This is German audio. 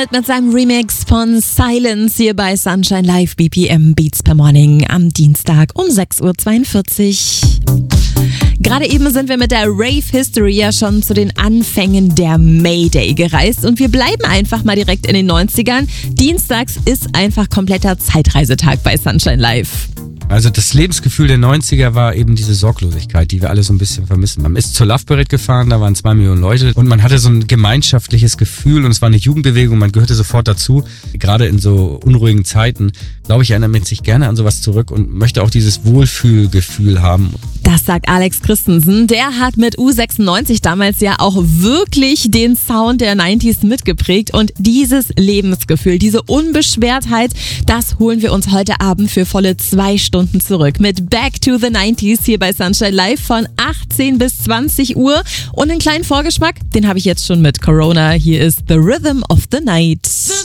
Mit seinem Remix von Silence hier bei Sunshine Live BPM Beats per Morning am Dienstag um 6.42 Uhr. Gerade eben sind wir mit der Rave History ja schon zu den Anfängen der Mayday gereist und wir bleiben einfach mal direkt in den 90ern. Dienstags ist einfach kompletter Zeitreisetag bei Sunshine Live. Also das Lebensgefühl der 90er war eben diese Sorglosigkeit, die wir alle so ein bisschen vermissen. Man ist zur Love Parade gefahren, da waren 2 Millionen Leute und man hatte so ein gemeinschaftliches Gefühl und es war eine Jugendbewegung, man gehörte sofort dazu. Gerade in so unruhigen Zeiten, glaube ich, erinnert man sich gerne an sowas zurück und möchte auch dieses Wohlfühlgefühl haben. Das sagt Alex Christensen. Der hat mit U96 damals ja auch wirklich den Sound der 90s mitgeprägt und dieses Lebensgefühl, diese Unbeschwertheit, das holen wir uns heute Abend für volle 2 Stunden zurück mit Back to the 90s hier bei Sunshine Live von 18 bis 20 Uhr. Und einen kleinen Vorgeschmack, den habe ich jetzt schon mit Corona. Hier ist The Rhythm of the Night.